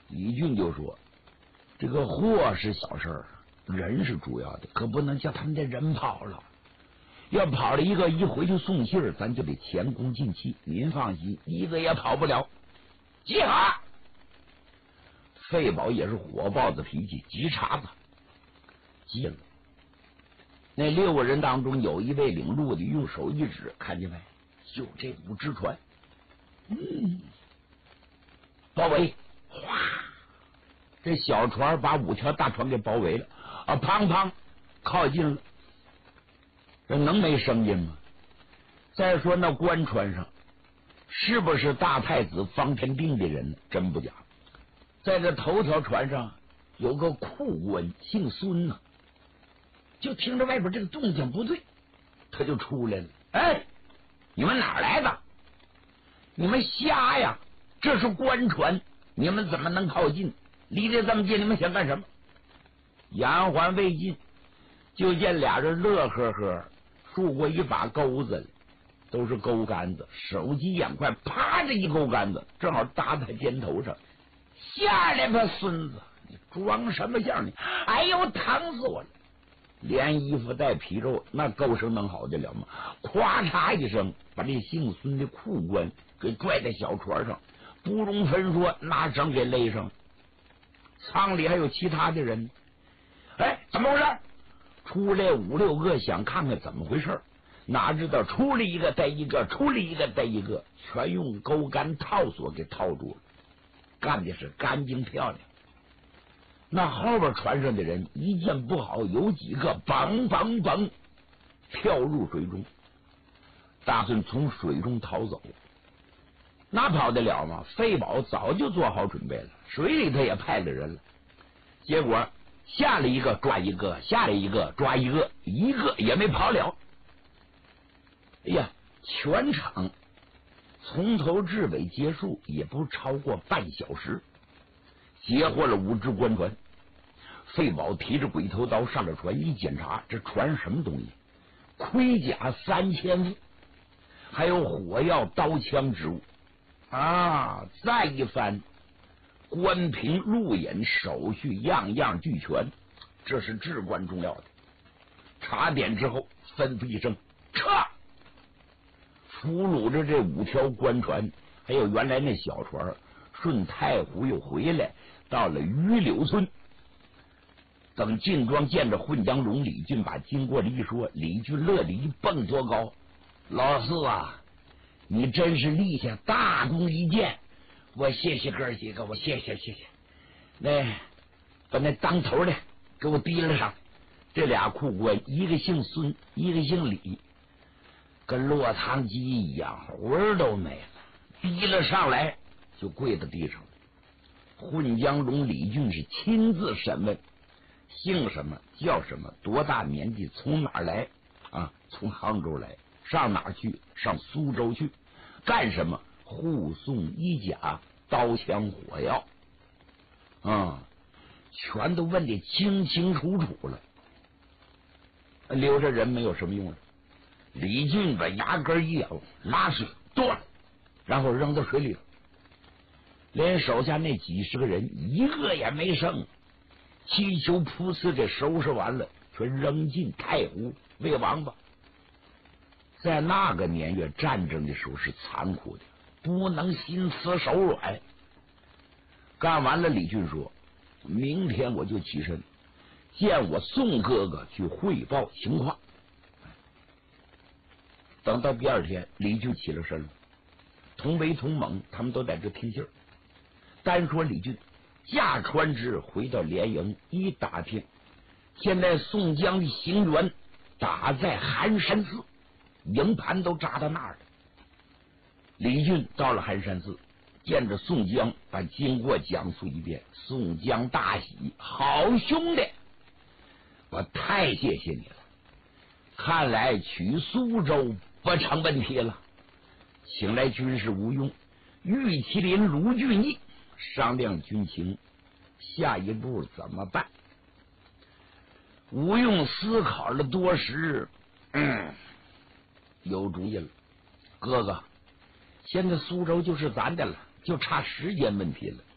李俊就说：“这个货是小事儿，人是主要的，可不能叫他们的人跑了。要跑了一个，一回去送信儿，咱就得前功尽弃。您放心，一个也跑不了。集合！”费宝也是火爆子脾气，急茬子急了。那6个人当中，有一位领路的，用手一指，看见没？就这5只船，包围，哗！这小船把5条大船给包围了啊！砰砰，靠近了。这能没声音吗？再说那官船上，是不是大太子方天定的人呢？真不假。在这头条船上有个库官，姓孙呐，就听着外边这个动静不对，他就出来了。哎，你们哪儿来的？你们瞎呀！这是官船，你们怎么能靠近？离得这么近，你们想干什么？杨环未尽，就见俩人乐呵呵竖过一把钩子来，都是钩杆子，手疾眼快，啪的一钩杆子，正好搭在肩头上。下来吧，孙子！你装什么相呢？哎呦，疼死我了！连衣服带皮肉，那钩声能好得了吗？咵嚓一声，把这姓孙的库官给拽在小船上，不容分说，拿绳给勒上。舱里还有其他的人。哎，怎么回事？出来5、6个，想看看怎么回事，哪知道出来一个带一个，出来一个带一个，全用钩竿套索给套住了，干的是干净漂亮。那后边船上的人一见不好，有几个嘣嘣嘣跳入水中，打算从水中逃走。那跑得了吗？费宝早就做好准备了，水里头也派了人了。结果下来一个抓一个，下来一个抓一个，一个也没跑了。哎呀，全场从头至尾结束也不超过半小时，截获了5只官船。费宝提着鬼头刀上了船，一检查，这船什么东西？盔甲3000副，还有火药、刀枪之物啊！再一番，官凭、路引、手续样样俱全，这是至关重要的。查点之后，吩咐一声撤，俘虏着这5条官船，还有原来那小船，顺太湖又回来，到了榆柳村。等进庄见着混江荣、李俊，把经过的一说，李俊乐得一蹦多高。老四啊，你真是立下大功一件，我谢谢哥几个，我谢谢。那把那当头的给我提了上。这俩库官，一个姓孙，一个姓李，跟落汤鸡一样，魂儿都没了，提了上来就跪到地上了。混江荣、李俊是亲自审问，姓什么，叫什么，多大年纪，从哪儿来啊？从杭州来。上哪儿去？上苏州去。干什么？护送衣甲、刀枪火药啊，全都问得清清楚楚了。留着人没有什么用了。李俊把牙根一咬，拉水断了，然后扔到水里了。连手下那几10个人一个也没剩，气球噗呲给收拾完了，全扔进太湖喂王八。在那个年月，战争的时候是残酷的，不能心慈手软。干完了，李俊说：“明天我就起身，见我宋哥哥去汇报情况。”等到第2天，李俊起了身了，同为同盟，他们都在这听信儿。单说李俊驾船只回到连营，一打听，现在宋江的行辕打在寒山寺，营盘都扎到那儿了。李俊到了寒山寺，见着宋江，把经过讲述一遍。宋江大喜：“好兄弟，我太谢谢你了！看来取苏州不成问题了。请来军师吴用、玉麒麟卢俊义商量军情，下一步怎么办？”吴用思考了多时，有主意了。哥哥，现在苏州就是咱的了，就差时间问题了。